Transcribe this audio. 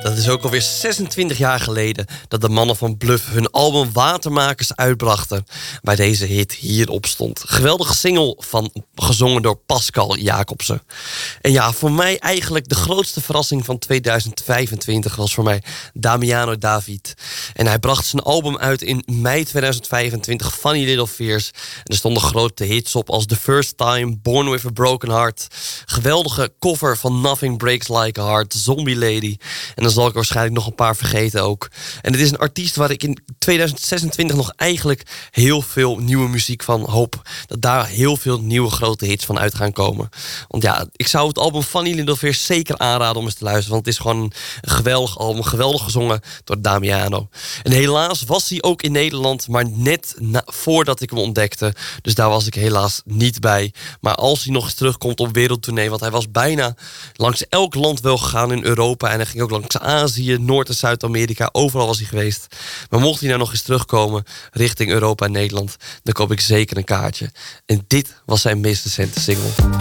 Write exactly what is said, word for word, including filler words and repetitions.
Dat is ook alweer zesentwintig jaar geleden dat de mannen van Bluff hun album Watermakers uitbrachten, waar deze hit hierop stond. Geweldige single van, gezongen door Pascal Jacobsen. En ja, voor mij eigenlijk de grootste verrassing van tweeduizend vijfentwintig was voor mij Damiano David. En hij bracht zijn album uit in mei tweeduizend vijfentwintig, Funny Little Fears. En er stonden grote hits op als The First Time, Born With A Broken Heart. Geweldige cover van Nothing Breaks Like A Heart, Zombie Lady. En dan zal ik waarschijnlijk nog een paar vergeten ook. En het is een artiest waar ik in tweeduizend zesentwintig nog eigenlijk heel veel nieuwe muziek van hoop. Dat daar heel veel nieuwe grote hits van uit gaan komen. Want ja, ik zou het album Funny Little Fears zeker aanraden om eens te luisteren. Want het is gewoon een geweldig album. Geweldig gezongen door Damiano. En helaas was hij ook in Nederland, maar net na, voordat ik hem ontdekte. Dus daar was ik helaas niet bij. Maar als hij nog eens terugkomt op wereldtournee, want hij was bijna langs elk land wel gegaan in Europa. En hij ging ook langs Azië, Noord- en Zuid-Amerika. Overal was hij geweest. Maar mocht hij nou nog eens terugkomen richting Europa en Nederland, dan koop ik zeker een kaartje. En dit was zijn meest recente single.